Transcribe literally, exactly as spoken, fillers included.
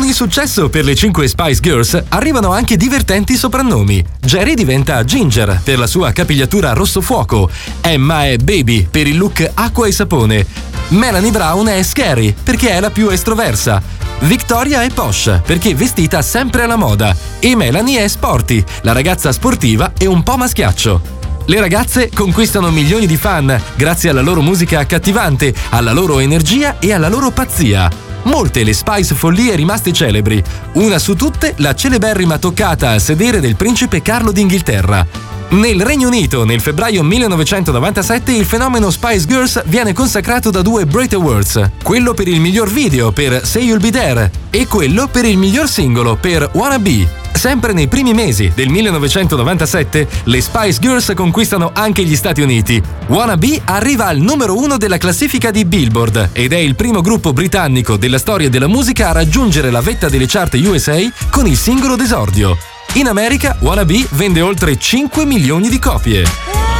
il successo per le cinque Spice Girls arrivano anche divertenti soprannomi. Jerry diventa Ginger per la sua capigliatura rosso fuoco, Emma è Baby per il look acqua e sapone, Melanie Brown è Scary perché è la più estroversa, Victoria è Posh perché vestita sempre alla moda e Melanie è Sporty, la ragazza sportiva e un po' maschiaccio. Le ragazze conquistano milioni di fan grazie alla loro musica accattivante, alla loro energia e alla loro pazzia. Molte le Spice follie rimaste celebri. Una su tutte, la celeberrima toccata al sedere del principe Carlo d'Inghilterra. Nel Regno Unito, nel febbraio millenovecentonovantasette, il fenomeno Spice Girls viene consacrato da due Brit Awards, quello per il miglior video per Say You'll Be There e quello per il miglior singolo per Wanna Be. Sempre nei primi mesi del millenovecentonovantasette, le Spice Girls conquistano anche gli Stati Uniti. Wanna Be arriva al numero uno della classifica di Billboard ed è il primo gruppo britannico della storia della musica a raggiungere la vetta delle chart U S A con il singolo d'esordio. In America, Wanna Be vende oltre cinque milioni di copie.